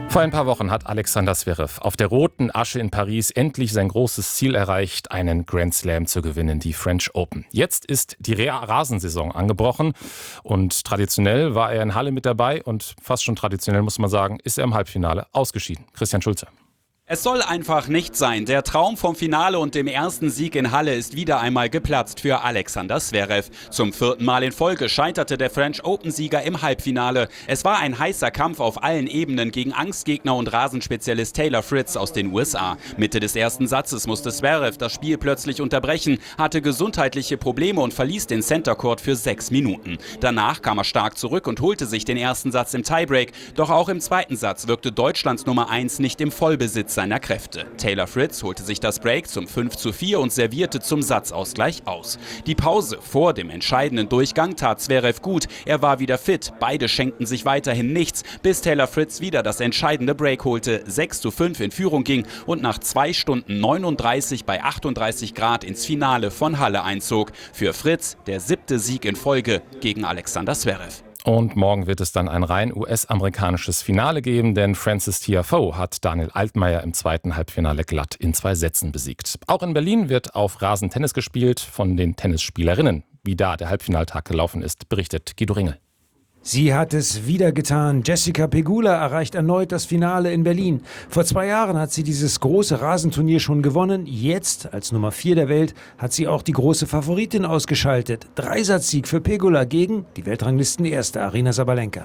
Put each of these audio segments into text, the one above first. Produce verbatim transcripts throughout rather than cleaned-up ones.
Vor ein paar Wochen hat Alexander Zverev auf der roten Asche in Paris endlich sein großes Ziel erreicht, einen Grand Slam zu gewinnen, die French Open. Jetzt ist die Rasensaison angebrochen und traditionell war er in Halle mit dabei und fast schon traditionell, muss man sagen, ist er im Halbfinale ausgeschieden. Christian Schulze. Es soll einfach nicht sein. Der Traum vom Finale und dem ersten Sieg in Halle ist wieder einmal geplatzt für Alexander Zverev. Zum vierten Mal in Folge scheiterte der French Open-Sieger im Halbfinale. Es war ein heißer Kampf auf allen Ebenen gegen Angstgegner und Rasenspezialist Taylor Fritz aus den U S A. Mitte des ersten Satzes musste Zverev das Spiel plötzlich unterbrechen, hatte gesundheitliche Probleme und verließ den Center Court für sechs Minuten. Danach kam er stark zurück und holte sich den ersten Satz im Tiebreak. Doch auch im zweiten Satz wirkte Deutschlands Nummer eins nicht im Vollbesitz seiner Kräfte. Taylor Fritz holte sich das Break zum fünf zu vier und servierte zum Satzausgleich aus. Die Pause vor dem entscheidenden Durchgang tat Zverev gut. Er war wieder fit. Beide schenkten sich weiterhin nichts, bis Taylor Fritz wieder das entscheidende Break holte, sechs zu fünf in Führung ging und nach zwei Stunden neununddreißig bei achtunddreißig Grad ins Finale von Halle einzog. Für Fritz der siebte Sieg in Folge gegen Alexander Zverev. Und morgen wird es dann ein rein U S-amerikanisches Finale geben, denn Frances Tiafoe hat Daniel Altmaier im zweiten Halbfinale glatt in zwei Sätzen besiegt. Auch in Berlin wird auf Rasen Tennis gespielt von den Tennisspielerinnen. Wie da der Halbfinaltag gelaufen ist, berichtet Guido Ringel. Sie hat es wieder getan. Jessica Pegula erreicht erneut das Finale in Berlin. Vor zwei Jahren hat sie dieses große Rasenturnier schon gewonnen. Jetzt, als Nummer vier der Welt, hat sie auch die große Favoritin ausgeschaltet. Dreisatzsieg für Pegula gegen die Weltranglistenerste Aryna Sabalenka.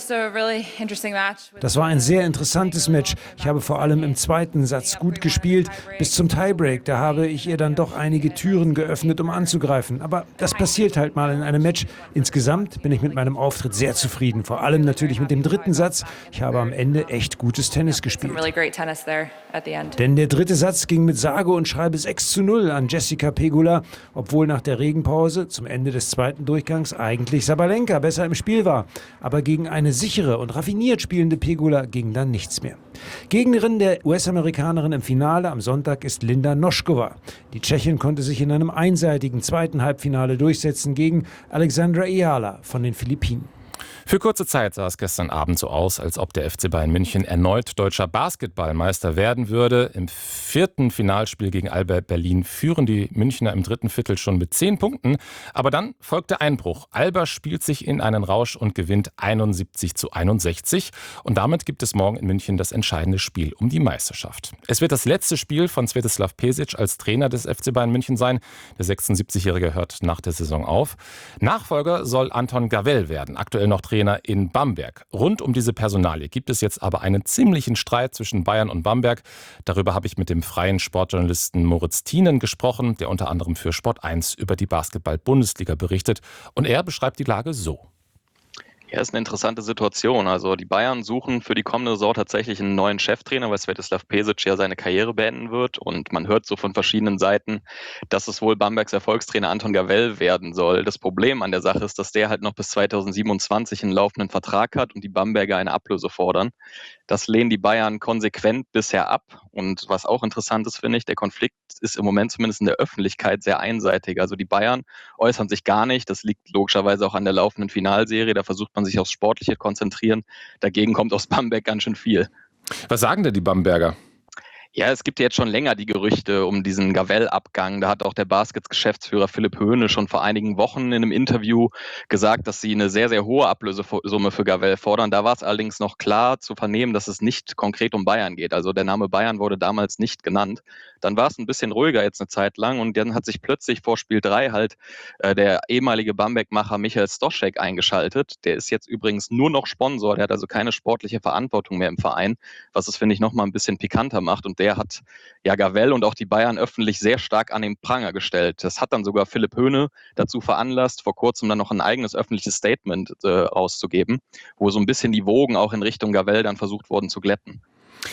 Das war ein sehr interessantes Match. Ich habe vor allem im zweiten Satz gut gespielt. Bis zum Tiebreak, da habe ich ihr dann doch einige Türen geöffnet, um anzugreifen. Aber das passiert halt mal in einem Match. Insgesamt bin ich mit meinem Auftritt sehr zufrieden, vor allem natürlich mit dem dritten Satz. Ich habe am Ende echt gutes Tennis gespielt. Denn der dritte Satz ging mit sage und schreibe sechs zu null an Jessica Pegula, obwohl nach der Regenpause zum Ende des zweiten Durchgangs eigentlich Sabalenka besser im Spiel war. Aber gegen eine sichere und raffiniert spielende Pegula ging dann nichts mehr. Gegnerin der U S-Amerikanerin im Finale am Sonntag ist Linda Noskova. Die Tschechin konnte sich in einem einseitigen zweiten Halbfinale durchsetzen gegen Alexandra Eala von den Philippinen. Für kurze Zeit sah es gestern Abend so aus, als ob der F C Bayern München erneut deutscher Basketballmeister werden würde. Im vierten Finalspiel gegen Alba Berlin führen die Münchner im dritten Viertel schon mit zehn Punkten. Aber dann folgt der Einbruch. Alba spielt sich in einen Rausch und gewinnt einundsiebzig zu einundsechzig. Und damit gibt es morgen in München das entscheidende Spiel um die Meisterschaft. Es wird das letzte Spiel von Svetislav Pesic als Trainer des F C Bayern München sein. Der sechsundsiebzigjährige hört nach der Saison auf. Nachfolger soll Anton Gavell werden, aktuell noch Trainer in Bamberg. Rund um diese Personalie gibt es jetzt aber einen ziemlichen Streit zwischen Bayern und Bamberg. Darüber habe ich mit dem freien Sportjournalisten Moritz Thienen gesprochen, der unter anderem für Sport eins über die Basketball-Bundesliga berichtet. Und er beschreibt die Lage so. Ja, ist eine interessante Situation. Also die Bayern suchen für die kommende Saison tatsächlich einen neuen Cheftrainer, weil Svetislav Pesic ja seine Karriere beenden wird. Und man hört so von verschiedenen Seiten, dass es wohl Bambergs Erfolgstrainer Anton Gavell werden soll. Das Problem an der Sache ist, dass der halt noch bis zweitausendsiebenundzwanzig einen laufenden Vertrag hat und die Bamberger eine Ablöse fordern. Das lehnen die Bayern konsequent bisher ab. Und was auch interessant ist, finde ich, der Konflikt ist im Moment zumindest in der Öffentlichkeit sehr einseitig. Also die Bayern äußern sich gar nicht. Das liegt logischerweise auch an der laufenden Finalserie. Da versucht man sich aufs Sportliche konzentrieren. Dagegen kommt aus Bamberg ganz schön viel. Was sagen denn die Bamberger? Ja, es gibt ja jetzt schon länger die Gerüchte um diesen Gavell-Abgang. Da hat auch der Baskets-Geschäftsführer Philipp Höhne schon vor einigen Wochen in einem Interview gesagt, dass sie eine sehr, sehr hohe Ablösesumme für Gavell fordern. Da war es allerdings noch klar zu vernehmen, dass es nicht konkret um Bayern geht. Also der Name Bayern wurde damals nicht genannt. Dann war es ein bisschen ruhiger jetzt eine Zeit lang und dann hat sich plötzlich vor Spiel drei halt äh, der ehemalige Bamberg-Macher Michael Stoschek eingeschaltet. Der ist jetzt übrigens nur noch Sponsor, der hat also keine sportliche Verantwortung mehr im Verein, was es, finde ich, nochmal ein bisschen pikanter macht. Und der hat ja Gavell und auch die Bayern öffentlich sehr stark an den Pranger gestellt. Das hat dann sogar Philipp Höhne dazu veranlasst, vor kurzem dann noch ein eigenes öffentliches Statement äh, rauszugeben, wo so ein bisschen die Wogen auch in Richtung Gavell dann versucht wurden zu glätten.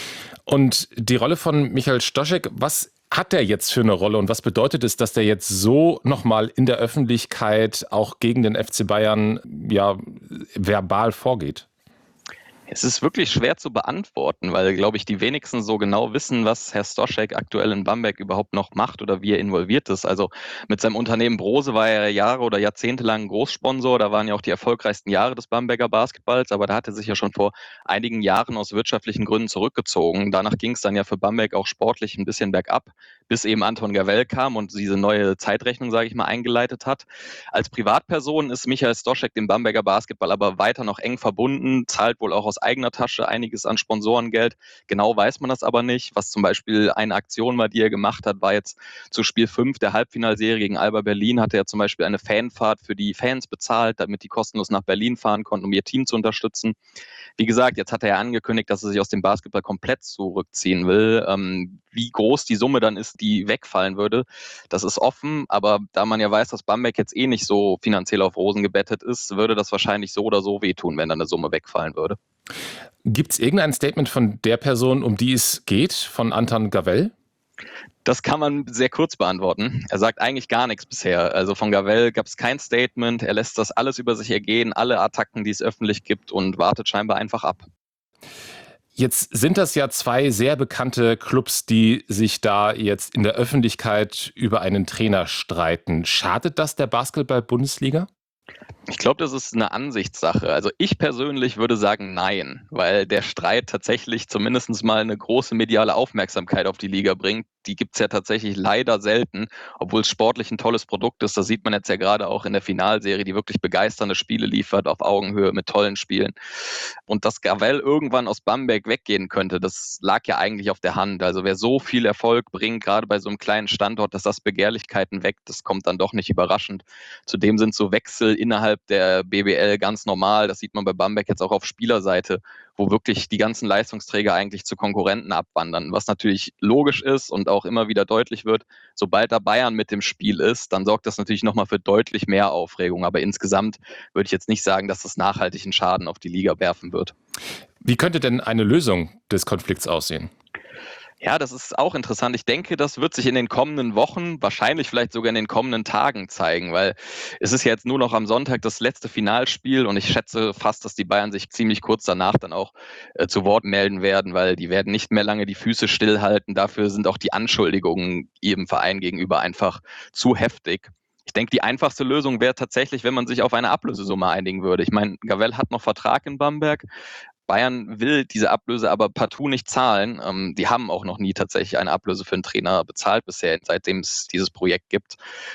Und die Rolle von Michael Stoschek, was hat der jetzt für eine Rolle und was bedeutet es, dass der jetzt so nochmal in der Öffentlichkeit auch gegen den F C Bayern ja verbal vorgeht? Es ist wirklich schwer zu beantworten, weil, glaube ich, die wenigsten so genau wissen, was Herr Stoschek aktuell in Bamberg überhaupt noch macht oder wie er involviert ist. Also mit seinem Unternehmen Brose war er Jahre oder Jahrzehnte lang Großsponsor. Da waren ja auch die erfolgreichsten Jahre des Bamberger Basketballs. Aber da hat er sich ja schon vor einigen Jahren aus wirtschaftlichen Gründen zurückgezogen. Danach ging es dann ja für Bamberg auch sportlich ein bisschen bergab, bis eben Anton Gavell kam und diese neue Zeitrechnung, sage ich mal, eingeleitet hat. Als Privatperson ist Michael Stoschek dem Bamberger Basketball aber weiter noch eng verbunden, zahlt wohl auch aus eigener Tasche einiges an Sponsorengeld. Genau weiß man das aber nicht. Was zum Beispiel eine Aktion war, die er gemacht hat, war jetzt zu Spiel fünf der Halbfinalserie gegen Alba Berlin, hatte er zum Beispiel eine Fanfahrt für die Fans bezahlt, damit die kostenlos nach Berlin fahren konnten, um ihr Team zu unterstützen. Wie gesagt, jetzt hat er ja angekündigt, dass er sich aus dem Basketball komplett zurückziehen will. Ähm, wie groß die Summe dann ist, die wegfallen würde, das ist offen. Aber da man ja weiß, dass Bamberg jetzt eh nicht so finanziell auf Rosen gebettet ist, würde das wahrscheinlich so oder so wehtun, wenn dann eine Summe wegfallen würde. Gibt es irgendein Statement von der Person, um die es geht, von Anton Gavell? Das kann man sehr kurz beantworten. Er sagt eigentlich gar nichts bisher. Also von Gavell gab es kein Statement. Er lässt das alles über sich ergehen, alle Attacken, die es öffentlich gibt, und wartet scheinbar einfach ab. Jetzt sind das ja zwei sehr bekannte Clubs, die sich da jetzt in der Öffentlichkeit über einen Trainer streiten. Schadet das der Basketball-Bundesliga? Ich glaube, das ist eine Ansichtssache. Also ich persönlich würde sagen nein, weil der Streit tatsächlich zumindest mal eine große mediale Aufmerksamkeit auf die Liga bringt. Die gibt es ja tatsächlich leider selten, obwohl es sportlich ein tolles Produkt ist. Das sieht man jetzt ja gerade auch in der Finalserie, die wirklich begeisternde Spiele liefert, auf Augenhöhe mit tollen Spielen. Und dass Gavell irgendwann aus Bamberg weggehen könnte, das lag ja eigentlich auf der Hand. Also wer so viel Erfolg bringt, gerade bei so einem kleinen Standort, dass das Begehrlichkeiten weckt, das kommt dann doch nicht überraschend. Zudem sind so Wechsel innerhalb der B B L ganz normal. Das sieht man bei Bamberg jetzt auch auf Spielerseite, wo wirklich die ganzen Leistungsträger eigentlich zu Konkurrenten abwandern. Was natürlich logisch ist und auch immer wieder deutlich wird, sobald da Bayern mit dem Spiel ist, dann sorgt das natürlich nochmal für deutlich mehr Aufregung. Aber insgesamt würde ich jetzt nicht sagen, dass das nachhaltig einen Schaden auf die Liga werfen wird. Wie könnte denn eine Lösung des Konflikts aussehen? Ja, das ist auch interessant. Ich denke, das wird sich in den kommenden Wochen, wahrscheinlich vielleicht sogar in den kommenden Tagen zeigen, weil es ist ja jetzt nur noch am Sonntag das letzte Finalspiel und ich schätze fast, dass die Bayern sich ziemlich kurz danach dann auch äh, zu Wort melden werden, weil die werden nicht mehr lange die Füße stillhalten. Dafür sind auch die Anschuldigungen ihrem Verein gegenüber einfach zu heftig. Ich denke, die einfachste Lösung wäre tatsächlich, wenn man sich auf eine Ablösesumme einigen würde. Ich meine, Gavell hat noch Vertrag in Bamberg. Bayern will diese Ablöse aber partout nicht zahlen. Ähm, die haben auch noch nie tatsächlich eine Ablöse für einen Trainer bezahlt bisher, seitdem es dieses Projekt gibt.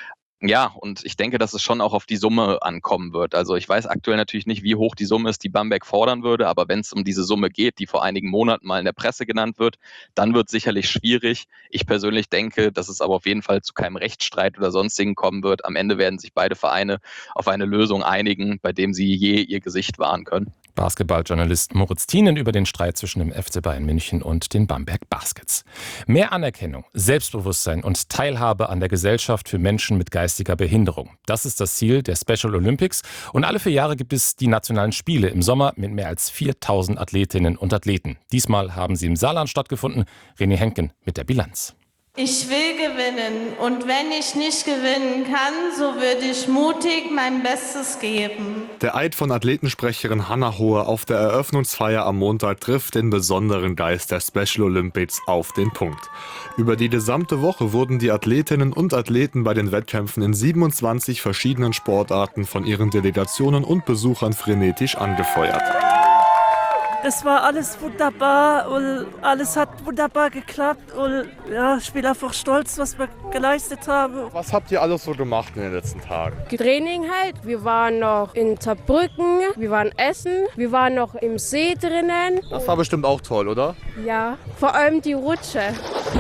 Ja, und ich denke, dass es schon auch auf die Summe ankommen wird. Also ich weiß aktuell natürlich nicht, wie hoch die Summe ist, die Bamberg fordern würde, aber wenn es um diese Summe geht, die vor einigen Monaten mal in der Presse genannt wird, dann wird es sicherlich schwierig. Ich persönlich denke, dass es aber auf jeden Fall zu keinem Rechtsstreit oder sonstigen kommen wird. Am Ende werden sich beide Vereine auf eine Lösung einigen, bei dem sie je ihr Gesicht wahren können. Basketballjournalist Moritz Thienen über den Streit zwischen dem F C Bayern München und den Bamberg Baskets. Mehr Anerkennung, Selbstbewusstsein und Teilhabe an der Gesellschaft für Menschen mit geistiger Behinderung. Das ist das Ziel der Special Olympics. Und alle vier Jahre gibt es die nationalen Spiele im Sommer mit mehr als viertausend Athletinnen und Athleten. Diesmal haben sie im Saarland stattgefunden. René Henken mit der Bilanz. Ich will gewinnen und wenn ich nicht gewinnen kann, so würde ich mutig mein Bestes geben. Der Eid von Athletensprecherin Hannah Hohe auf der Eröffnungsfeier am Montag trifft den besonderen Geist der Special Olympics auf den Punkt. Über die gesamte Woche wurden die Athletinnen und Athleten bei den Wettkämpfen in siebenundzwanzig verschiedenen Sportarten von ihren Delegationen und Besuchern frenetisch angefeuert. Es war alles wunderbar und alles hat wunderbar geklappt und ja, ich bin einfach stolz, was wir geleistet haben. Was habt ihr alles so gemacht in den letzten Tagen? Training halt. Wir waren noch in Saarbrücken, wir waren essen, wir waren noch im See drinnen. Das war bestimmt auch toll, oder? Ja, vor allem die Rutsche.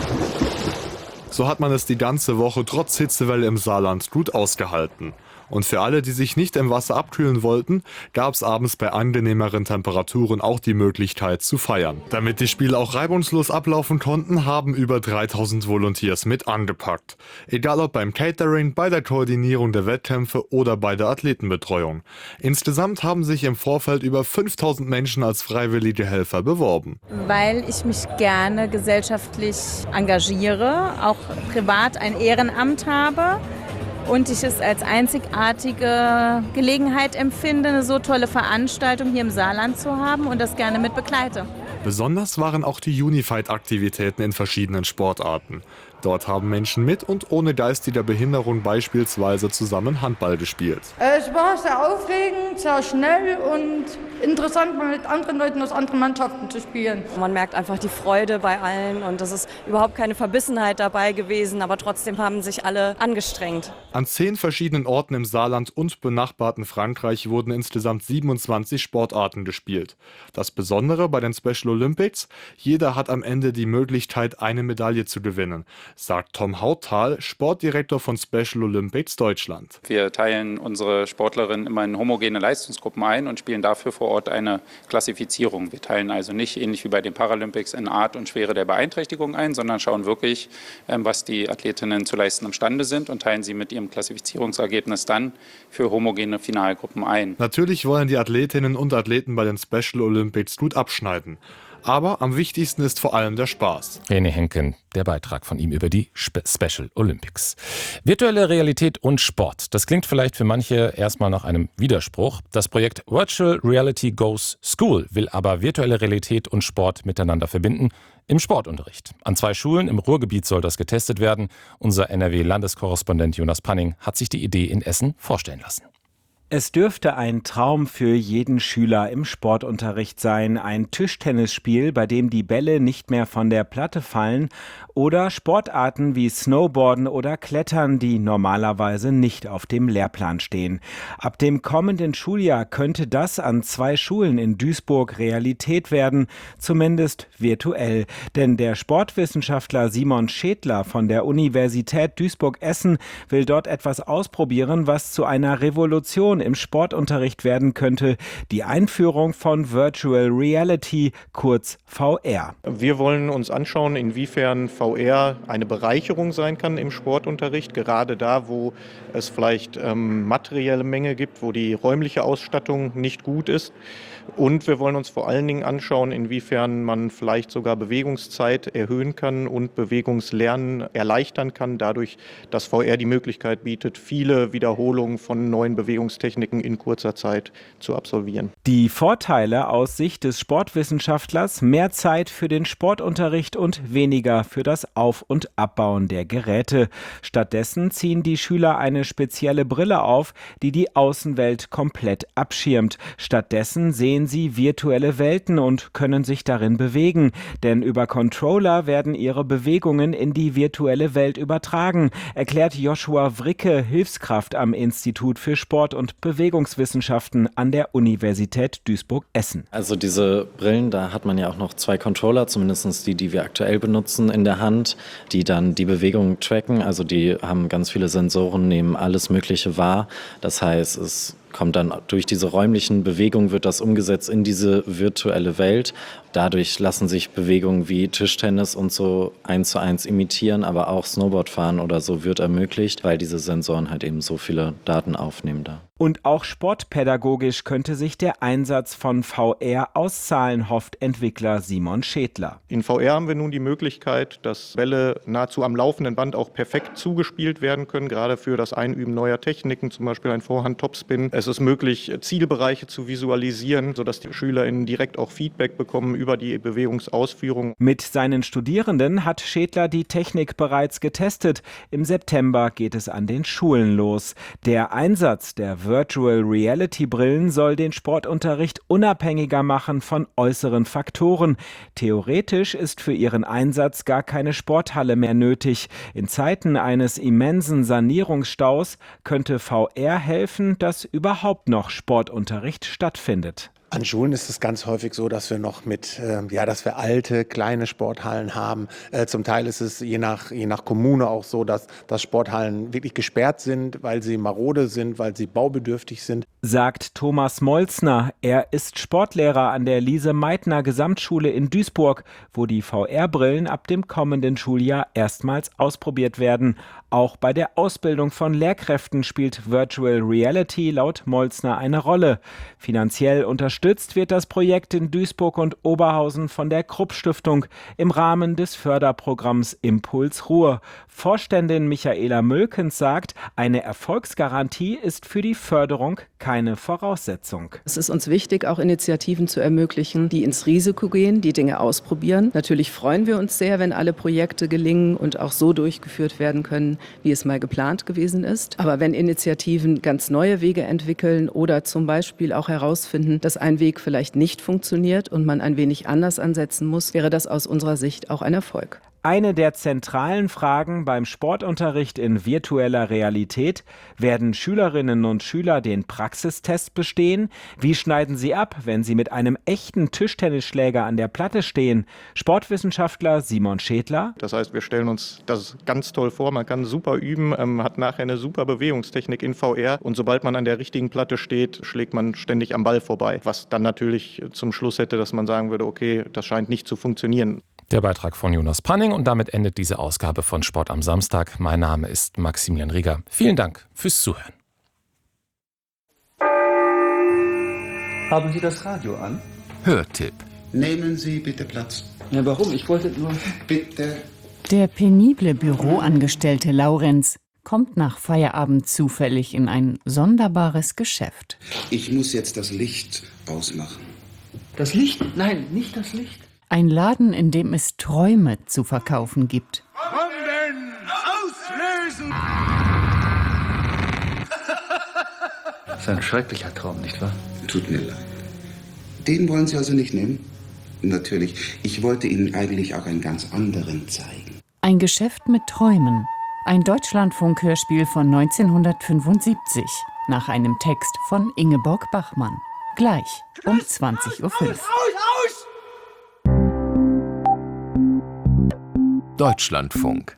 So hat man es die ganze Woche trotz Hitzewelle im Saarland gut ausgehalten. Und für alle, die sich nicht im Wasser abkühlen wollten, gab es abends bei angenehmeren Temperaturen auch die Möglichkeit zu feiern. Damit die Spiele auch reibungslos ablaufen konnten, haben über dreitausend Volunteers mit angepackt. Egal ob beim Catering, bei der Koordinierung der Wettkämpfe oder bei der Athletenbetreuung. Insgesamt haben sich im Vorfeld über fünftausend Menschen als freiwillige Helfer beworben. Weil ich mich gerne gesellschaftlich engagiere, auch privat ein Ehrenamt habe. und ich es als einzigartige Gelegenheit empfinde, eine so tolle Veranstaltung hier im Saarland zu haben und das gerne mit begleite. Besonders waren auch die Unified-Aktivitäten in verschiedenen Sportarten. Dort haben Menschen mit und ohne geistiger Behinderung beispielsweise zusammen Handball gespielt. Es war sehr aufregend, sehr schnell und interessant, mal mit anderen Leuten aus anderen Mannschaften zu spielen. Man merkt einfach die Freude bei allen und es ist überhaupt keine Verbissenheit dabei gewesen, aber trotzdem haben sich alle angestrengt. An zehn verschiedenen Orten im Saarland und benachbarten Frankreich wurden insgesamt siebenundzwanzig Sportarten gespielt. Das Besondere bei den Special Olympics: Jeder hat am Ende die Möglichkeit, eine Medaille zu gewinnen, sagt Tom Hauthal, Sportdirektor von Special Olympics Deutschland. Wir teilen unsere Sportlerinnen immer in homogene Leistungsgruppen ein und spielen dafür vor Ort eine Klassifizierung. Wir teilen also nicht, ähnlich wie bei den Paralympics, in Art und Schwere der Beeinträchtigung ein, sondern schauen wirklich, was die Athletinnen zu leisten imstande sind und teilen sie mit ihrem Klassifizierungsergebnis dann für homogene Finalgruppen ein. Natürlich wollen die Athletinnen und Athleten bei den Special Olympics gut abschneiden. Aber am wichtigsten ist vor allem der Spaß. René Henken, der Beitrag von ihm über die Spe- Special Olympics. Virtuelle Realität und Sport. Das klingt vielleicht für manche erstmal nach einem Widerspruch. Das Projekt Virtual Reality Goes School will aber virtuelle Realität und Sport miteinander verbinden im Sportunterricht. An zwei Schulen im Ruhrgebiet soll das getestet werden. Unser N R W-Landeskorrespondent Jonas Panning hat sich die Idee in Essen vorstellen lassen. Es dürfte ein Traum für jeden Schüler im Sportunterricht sein. Ein Tischtennisspiel, bei dem die Bälle nicht mehr von der Platte fallen, oder Sportarten wie Snowboarden oder Klettern, die normalerweise nicht auf dem Lehrplan stehen. Ab dem kommenden Schuljahr könnte das an zwei Schulen in Duisburg Realität werden, zumindest virtuell. Denn der Sportwissenschaftler Simon Schädler von der Universität Duisburg-Essen will dort etwas ausprobieren, was zu einer Revolution im Sportunterricht werden könnte: die Einführung von Virtual Reality, kurz V R. Wir wollen uns anschauen, inwiefern V R eine Bereicherung sein kann im Sportunterricht, gerade da, wo es vielleicht ähm, materielle Mängel gibt, wo die räumliche Ausstattung nicht gut ist. Und wir wollen uns vor allen Dingen anschauen, inwiefern man vielleicht sogar Bewegungszeit erhöhen kann und Bewegungslernen erleichtern kann, dadurch, dass V R die Möglichkeit bietet, viele Wiederholungen von neuen Bewegungstechniken in kurzer Zeit zu absolvieren. Die Vorteile aus Sicht des Sportwissenschaftlers: mehr Zeit für den Sportunterricht und weniger für das Auf- und Abbauen der Geräte. Stattdessen ziehen die Schüler eine spezielle Brille auf, die die Außenwelt komplett abschirmt. Stattdessen sehen sie virtuelle Welten und können sich darin bewegen. Denn über Controller werden ihre Bewegungen in die virtuelle Welt übertragen, erklärt Joshua Wricke, Hilfskraft am Institut für Sport- und Bewegungswissenschaften an der Universität Duisburg-Essen. Also diese Brillen, da hat man ja auch noch zwei Controller, zumindest die, die wir aktuell benutzen, in der Hand, die dann die Bewegung tracken. Also die haben ganz viele Sensoren, nehmen alles Mögliche wahr. Das heißt, es kommt dann durch diese räumlichen Bewegungen, wird das umgesetzt in diese virtuelle Welt. Dadurch lassen sich Bewegungen wie Tischtennis und so eins zu eins imitieren, aber auch Snowboardfahren oder so wird ermöglicht, weil diese Sensoren halt eben so viele Daten aufnehmen da. Und auch sportpädagogisch könnte sich der Einsatz von V R auszahlen, hofft Entwickler Simon Schädler. In V R haben wir nun die Möglichkeit, dass Bälle nahezu am laufenden Band auch perfekt zugespielt werden können, gerade für das Einüben neuer Techniken, zum Beispiel ein Vorhand-Topspin. Es ist möglich, Zielbereiche zu visualisieren, sodass die SchülerInnen direkt auch Feedback bekommen über die Bewegungsausführung. Mit seinen Studierenden hat Schädler die Technik bereits getestet. Im September geht es an den Schulen los. Der Einsatz der Virtual Reality Brillen soll den Sportunterricht unabhängiger machen von äußeren Faktoren. Theoretisch ist für ihren Einsatz gar keine Sporthalle mehr nötig. In Zeiten eines immensen Sanierungsstaus könnte V R helfen, dass überhaupt noch Sportunterricht stattfindet. An Schulen ist es ganz häufig so, dass wir noch mit, äh, ja, dass wir alte, kleine Sporthallen haben. Äh, zum Teil ist es je nach, je nach Kommune auch so, dass, dass Sporthallen wirklich gesperrt sind, weil sie marode sind, weil sie baubedürftig sind. Sagt Thomas Molzner. Er ist Sportlehrer an der Lise-Meitner-Gesamtschule in Duisburg, wo die V R-Brillen ab dem kommenden Schuljahr erstmals ausprobiert werden. Auch bei der Ausbildung von Lehrkräften spielt Virtual Reality laut Molzner eine Rolle. Finanziell unterstützt Unterstützt wird das Projekt in Duisburg und Oberhausen von der Krupp-Stiftung im Rahmen des Förderprogramms Impuls Ruhr. Vorständin Michaela Mülkens sagt, eine Erfolgsgarantie ist für die Förderung keine Voraussetzung. Es ist uns wichtig, auch Initiativen zu ermöglichen, die ins Risiko gehen, die Dinge ausprobieren. Natürlich freuen wir uns sehr, wenn alle Projekte gelingen und auch so durchgeführt werden können, wie es mal geplant gewesen ist. Aber wenn Initiativen ganz neue Wege entwickeln oder zum Beispiel auch herausfinden, dass ein Weg vielleicht nicht funktioniert und man ein wenig anders ansetzen muss, wäre das aus unserer Sicht auch ein Erfolg. Eine der zentralen Fragen beim Sportunterricht in virtueller Realität: Werden Schülerinnen und Schüler den Praxistest bestehen? Wie schneiden sie ab, wenn sie mit einem echten Tischtennisschläger an der Platte stehen? Sportwissenschaftler Simon Schädler: Das heißt, wir stellen uns das ganz toll vor. Man kann super üben, ähm, hat nachher eine super Bewegungstechnik in V R. Und sobald man an der richtigen Platte steht, schlägt man ständig am Ball vorbei. Was dann natürlich zum Schluss hätte, dass man sagen würde, okay, das scheint nicht zu funktionieren. Der Beitrag von Jonas Panning, und damit endet diese Ausgabe von Sport am Samstag. Mein Name ist Maximilian Rieger. Vielen Dank fürs Zuhören. Haben Sie das Radio an? Hörtipp. Nehmen Sie bitte Platz. Ja, warum? Ich wollte nur... Bitte. Der penible Büroangestellte Laurenz kommt nach Feierabend zufällig in ein sonderbares Geschäft. Ich muss jetzt das Licht ausmachen. Das Licht? Nein, nicht das Licht. Ein Laden, in dem es Träume zu verkaufen gibt. Bomben auslösen! Das ist ein schrecklicher Traum, nicht wahr? Tut mir leid. Den wollen Sie also nicht nehmen? Natürlich. Ich wollte Ihnen eigentlich auch einen ganz anderen zeigen. Ein Geschäft mit Träumen. Ein Deutschlandfunk-Hörspiel von neunzehnhundertfünfundsiebzig. Nach einem Text von Ingeborg Bachmann. Gleich um zwanzig Uhr fünf. Deutschlandfunk.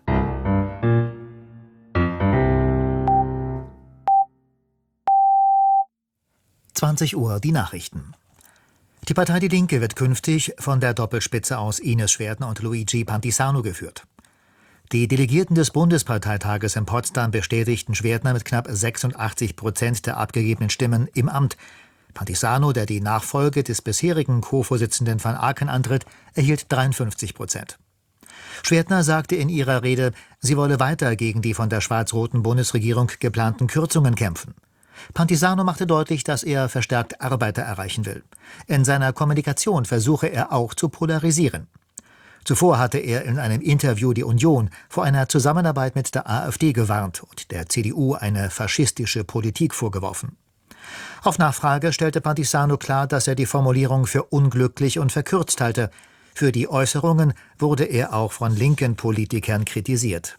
zwanzig Uhr, die Nachrichten. Die Partei Die Linke wird künftig von der Doppelspitze aus Ines Schwertner und Luigi Pantisano geführt. Die Delegierten des Bundesparteitages in Potsdam bestätigten Schwertner mit knapp sechsundachtzig Prozent der abgegebenen Stimmen im Amt. Pantisano, der die Nachfolge des bisherigen Co-Vorsitzenden van Aken antritt, erhielt dreiundfünfzig Prozent. Schwertner sagte in ihrer Rede, sie wolle weiter gegen die von der schwarz-roten Bundesregierung geplanten Kürzungen kämpfen. Pantisano machte deutlich, dass er verstärkt Arbeiter erreichen will. In seiner Kommunikation versuche er auch zu polarisieren. Zuvor hatte er in einem Interview die Union vor einer Zusammenarbeit mit der AfD gewarnt und der C D U eine faschistische Politik vorgeworfen. Auf Nachfrage stellte Pantisano klar, dass er die Formulierung für unglücklich und verkürzt halte. Für die Äußerungen wurde er auch von linken Politikern kritisiert.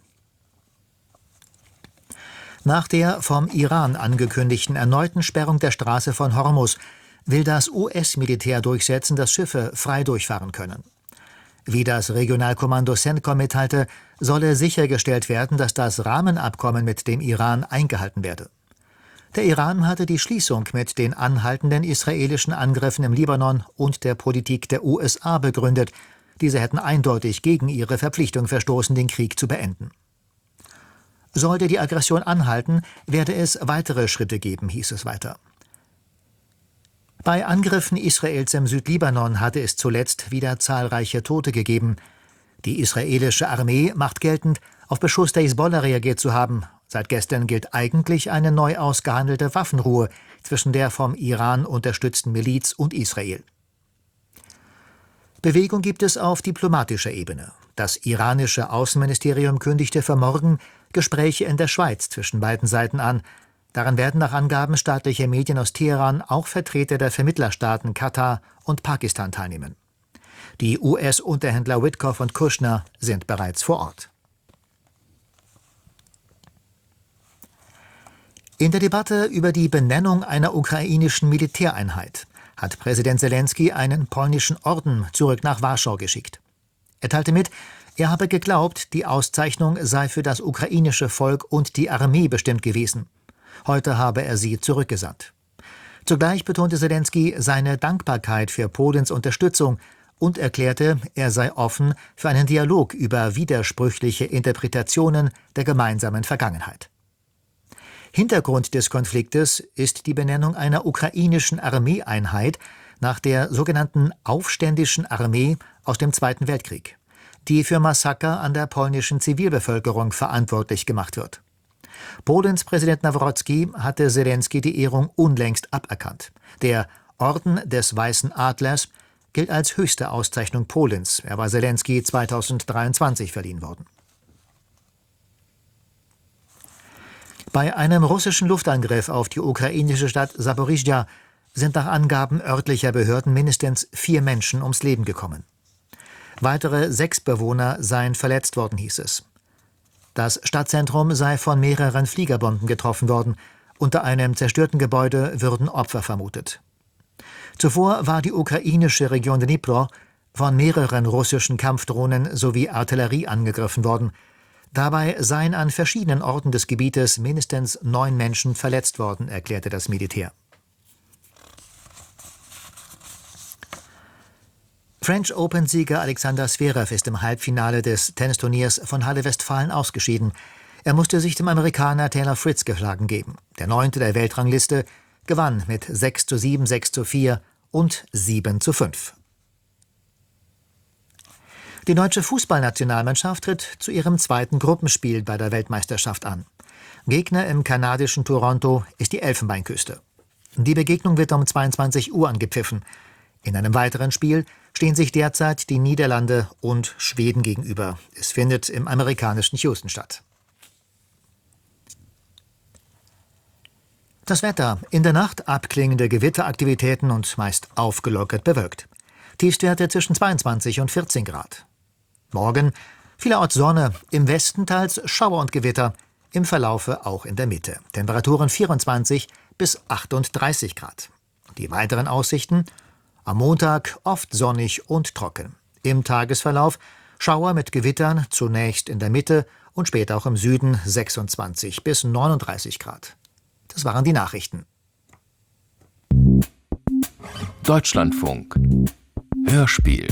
Nach der vom Iran angekündigten erneuten Sperrung der Straße von Hormuz will das U S-Militär durchsetzen, dass Schiffe frei durchfahren können. Wie das Regionalkommando CENTCOM mitteilte, solle sichergestellt werden, dass das Rahmenabkommen mit dem Iran eingehalten werde. Der Iran hatte die Schließung mit den anhaltenden israelischen Angriffen im Libanon und der Politik der U S A begründet. Diese hätten eindeutig gegen ihre Verpflichtung verstoßen, den Krieg zu beenden. Sollte die Aggression anhalten, werde es weitere Schritte geben, hieß es weiter. Bei Angriffen Israels im Südlibanon hatte es zuletzt wieder zahlreiche Tote gegeben. Die israelische Armee macht geltend, auf Beschuss der Hisbollah reagiert zu haben. Seit gestern gilt eigentlich eine neu ausgehandelte Waffenruhe zwischen der vom Iran unterstützten Miliz und Israel. Bewegung gibt es auf diplomatischer Ebene. Das iranische Außenministerium kündigte für morgen Gespräche in der Schweiz zwischen beiden Seiten an. Daran werden nach Angaben staatlicher Medien aus Teheran auch Vertreter der Vermittlerstaaten Katar und Pakistan teilnehmen. Die U S-Unterhändler Witkoff und Kushner sind bereits vor Ort. In der Debatte über die Benennung einer ukrainischen Militäreinheit hat Präsident Selenskyj einen polnischen Orden zurück nach Warschau geschickt. Er teilte mit, er habe geglaubt, die Auszeichnung sei für das ukrainische Volk und die Armee bestimmt gewesen. Heute habe er sie zurückgesandt. Zugleich betonte Selenskyj seine Dankbarkeit für Polens Unterstützung und erklärte, er sei offen für einen Dialog über widersprüchliche Interpretationen der gemeinsamen Vergangenheit. Hintergrund des Konfliktes ist die Benennung einer ukrainischen Armeeeinheit, nach der sogenannten Aufständischen Armee aus dem Zweiten Weltkrieg, die für Massaker an der polnischen Zivilbevölkerung verantwortlich gemacht wird. Polens Präsident Nawrocki hatte Selenskyj die Ehrung unlängst aberkannt. Der Orden des Weißen Adlers gilt als höchste Auszeichnung Polens. Er war Selenskyj zweitausenddreiundzwanzig verliehen worden. Bei einem russischen Luftangriff auf die ukrainische Stadt Saporischschja sind nach Angaben örtlicher Behörden mindestens vier Menschen ums Leben gekommen. Weitere sechs Bewohner seien verletzt worden, hieß es. Das Stadtzentrum sei von mehreren Fliegerbomben getroffen worden. Unter einem zerstörten Gebäude würden Opfer vermutet. Zuvor war die ukrainische Region Dnipro von mehreren russischen Kampfdrohnen sowie Artillerie angegriffen worden. Dabei seien an verschiedenen Orten des Gebietes mindestens neun Menschen verletzt worden, erklärte das Militär. French Open-Sieger Alexander Zverev ist im Halbfinale des Tennisturniers von Halle Westfalen ausgeschieden. Er musste sich dem Amerikaner Taylor Fritz geschlagen geben. Der Neunte der Weltrangliste gewann mit sechs zu sieben, sechs zu vier und sieben zu fünf. Die deutsche Fußballnationalmannschaft tritt zu ihrem zweiten Gruppenspiel bei der Weltmeisterschaft an. Gegner im kanadischen Toronto ist die Elfenbeinküste. Die Begegnung wird um zweiundzwanzig Uhr angepfiffen. In einem weiteren Spiel stehen sich derzeit die Niederlande und Schweden gegenüber. Es findet im amerikanischen Houston statt. Das Wetter. In der Nacht abklingende Gewitteraktivitäten und meist aufgelockert bewölkt. Tiefstwerte zwischen zweiundzwanzig und vierzehn Grad. Morgen vielerorts Sonne, im Westen teils Schauer und Gewitter, im Verlaufe auch in der Mitte. Temperaturen vierundzwanzig bis achtunddreißig Grad. Die weiteren Aussichten: am Montag oft sonnig und trocken. Im Tagesverlauf Schauer mit Gewittern, zunächst in der Mitte und später auch im Süden sechsundzwanzig bis neununddreißig Grad. Das waren die Nachrichten. Deutschlandfunk. Hörspiel.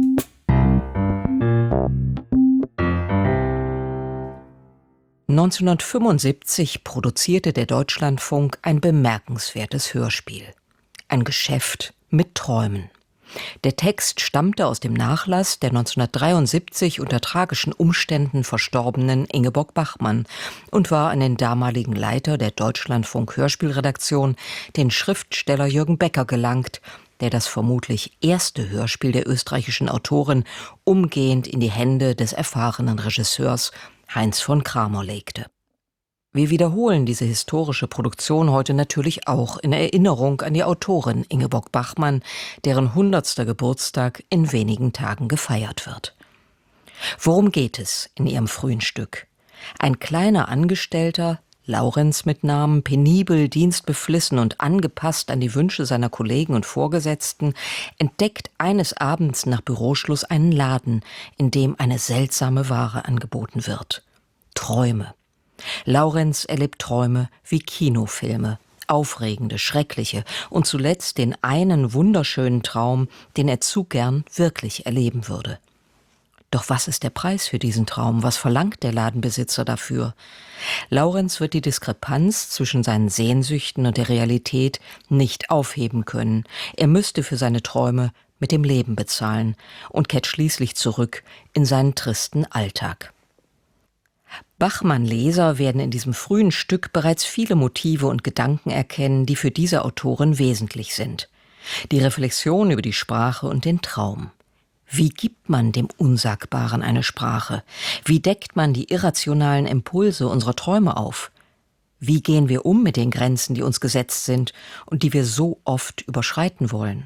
neunzehnhundertfünfundsiebzig produzierte der Deutschlandfunk ein bemerkenswertes Hörspiel. Ein Geschäft mit Träumen. Der Text stammte aus dem Nachlass der neunzehnhundertdreiundsiebzig unter tragischen Umständen verstorbenen Ingeborg Bachmann und war an den damaligen Leiter der Deutschlandfunk-Hörspielredaktion, den Schriftsteller Jürgen Becker, gelangt, der das vermutlich erste Hörspiel der österreichischen Autorin umgehend in die Hände des erfahrenen Regisseurs Heinz von Kramer legte. Wir wiederholen diese historische Produktion heute natürlich auch in Erinnerung an die Autorin Ingeborg Bachmann, deren hundertster Geburtstag in wenigen Tagen gefeiert wird. Worum geht es in ihrem frühen Stück? Ein kleiner Angestellter, Laurenz mit Namen, penibel, dienstbeflissen und angepasst an die Wünsche seiner Kollegen und Vorgesetzten, entdeckt eines Abends nach Büroschluss einen Laden, in dem eine seltsame Ware angeboten wird. Träume. Laurenz erlebt Träume wie Kinofilme, aufregende, schreckliche und zuletzt den einen wunderschönen Traum, den er zu gern wirklich erleben würde. Doch was ist der Preis für diesen Traum? Was verlangt der Ladenbesitzer dafür? Laurenz wird die Diskrepanz zwischen seinen Sehnsüchten und der Realität nicht aufheben können. Er müsste für seine Träume mit dem Leben bezahlen und kehrt schließlich zurück in seinen tristen Alltag. Bachmann-Leser werden in diesem frühen Stück bereits viele Motive und Gedanken erkennen, die für diese Autorin wesentlich sind. Die Reflexion über die Sprache und den Traum. Wie gibt man dem Unsagbaren eine Sprache? Wie deckt man die irrationalen Impulse unserer Träume auf? Wie gehen wir um mit den Grenzen, die uns gesetzt sind und die wir so oft überschreiten wollen?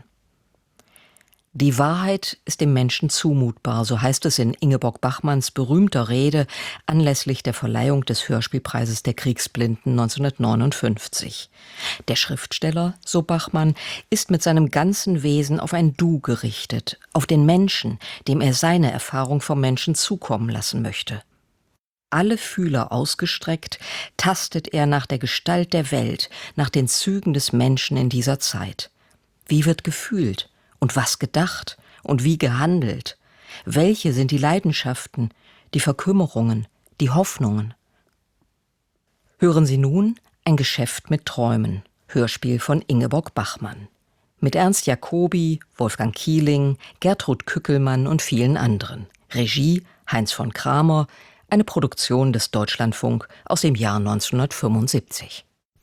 Die Wahrheit ist dem Menschen zumutbar, so heißt es in Ingeborg Bachmanns berühmter Rede anlässlich der Verleihung des Hörspielpreises der Kriegsblinden neunzehnhundertneunundfünfzig. Der Schriftsteller, so Bachmann, ist mit seinem ganzen Wesen auf ein Du gerichtet, auf den Menschen, dem er seine Erfahrung vom Menschen zukommen lassen möchte. Alle Fühler ausgestreckt, tastet er nach der Gestalt der Welt, nach den Zügen des Menschen in dieser Zeit. Wie wird gefühlt? Und was gedacht und wie gehandelt? Welche sind die Leidenschaften, die Verkümmerungen, die Hoffnungen? Hören Sie nun ein Geschäft mit Träumen, Hörspiel von Ingeborg Bachmann. Mit Ernst Jacobi, Wolfgang Kieling, Gertrud Kückelmann und vielen anderen. Regie Heinz von Kramer, eine Produktion des Deutschlandfunk aus dem Jahr neunzehnhundertfünfundsiebzig.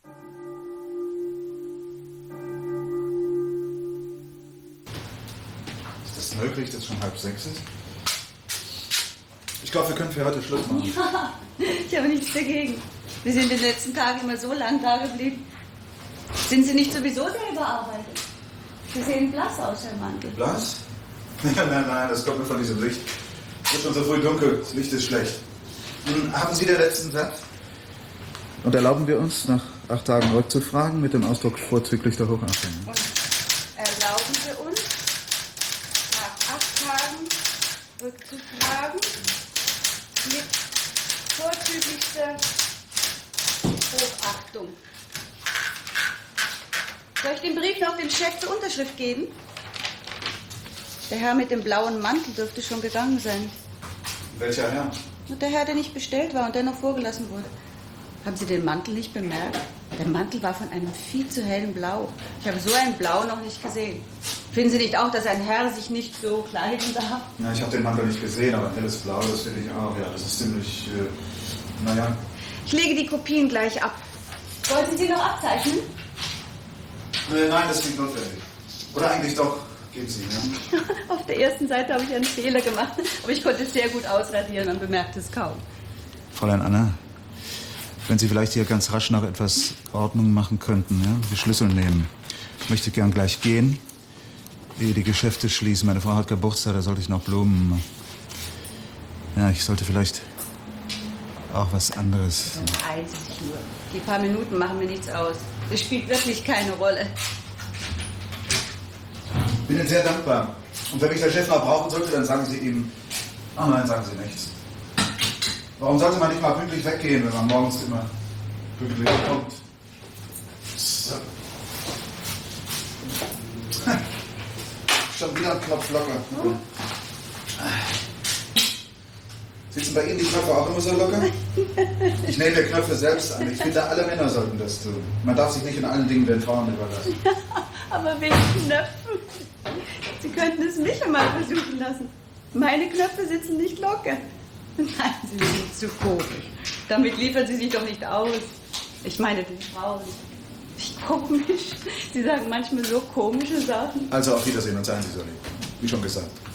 Ist das möglich, dass es schon halb sechs ist? Ich glaube, wir können für heute Schluss machen. Ja, ich habe nichts dagegen. Wir sind in den letzten Tagen immer so lang da geblieben. Sind Sie nicht sowieso selber arbeitet? Sie sehen blass aus, Herr Mantel. Blass? Nein, nein, nein, das kommt nur von diesem Licht. Es ist schon so früh dunkel, das Licht ist schlecht. Nun, haben Sie den letzten Satz? Und erlauben wir uns, nach acht Tagen rückzufragen mit dem Ausdruck vorzüglich der Hochachtung? Und erlauben wir uns, nach acht Tagen rückzufragen mit vorzüglichster Hochachtung. Soll ich den Brief noch dem Chef zur Unterschrift geben? Der Herr mit dem blauen Mantel dürfte schon gegangen sein. Welcher Herr? Und der Herr, der nicht bestellt war und der noch vorgelassen wurde. Haben Sie den Mantel nicht bemerkt? Der Mantel war von einem viel zu hellen Blau. Ich habe so ein Blau noch nicht gesehen. Finden Sie nicht auch, dass ein Herr sich nicht so kleiden darf? Ja, ich habe den Mantel nicht gesehen, aber ein helles Blau, das finde ich auch. Ja, das ist ziemlich, äh, naja. Ich lege die Kopien gleich ab. Wollten Sie noch abzeichnen? Äh, nein, das klingt notwendig. Oder eigentlich doch. Geben Sie, ja. Auf der ersten Seite habe ich einen Fehler gemacht, aber ich konnte es sehr gut ausradieren und bemerkte es kaum. Fräulein Anna, wenn Sie vielleicht hier ganz rasch noch etwas Ordnung machen könnten, ja? Die Schlüssel nehmen. Ich möchte gern gleich gehen, ehe die Geschäfte schließen. Meine Frau hat Geburtstag, da sollte ich noch Blumen. Ja, ich sollte vielleicht auch was anderes. Eins nur. Die paar Minuten machen mir nichts aus. Es spielt wirklich keine Rolle. Ich bin Ihnen sehr dankbar. Und wenn mich der Chef mal brauchen sollte, dann sagen Sie ihm... Ach nein, sagen Sie nichts. Warum sollte man nicht mal pünktlich weggehen, wenn man morgens immer pünktlich kommt? So. Schon wieder ein Knopf locker. Hm? Sitzen bei Ihnen die Knöpfe auch immer so locker? Ich nehme mir Knöpfe selbst an. Ich finde, alle Männer sollten das tun. Man darf sich nicht in allen Dingen den Frauen überlassen. Aber wegen Knöpfen. Sie könnten es mich einmal versuchen lassen. Meine Knöpfe sitzen nicht locker. Nein, Sie sind zu komisch. Damit liefern Sie sich doch nicht aus. Ich meine den Frauen. Wie komisch. Sie sagen manchmal so komische Sachen. Also auf Wiedersehen und seien Sie so lieb. Wie schon gesagt.